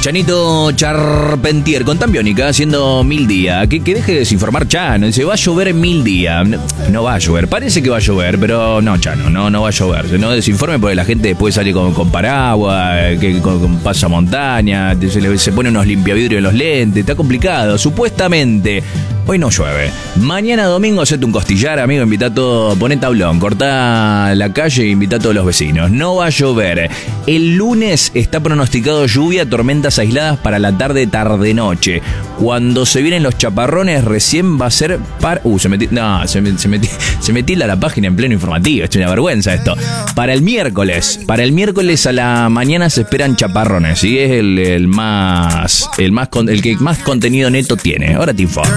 Chanito Charpentier con Tan Biónica haciendo 1000 días. Que deje de desinformar Chano. Dice, va a llover en 1000 días. No va a llover. Parece que va a llover, pero no, Chano, no va a llover. No desinforme porque la gente después sale con paraguas, con pasamontaña, se pone unos limpiavidrios en los lentes. Está complicado. Supuestamente hoy no llueve. Mañana domingo hacete un costillar, amigo, invita a todo, poné tablón, cortá la calle e invita a todos los vecinos. No va a llover. El lunes está pronosticado lluvia, tormentas aisladas para la tarde-noche. Cuando se vienen los chaparrones, recién va a ser se metí la página en pleno informativo. Es una vergüenza esto. Para el miércoles a la mañana se esperan chaparrones. Y es el que más contenido neto tiene. Ahora te informo.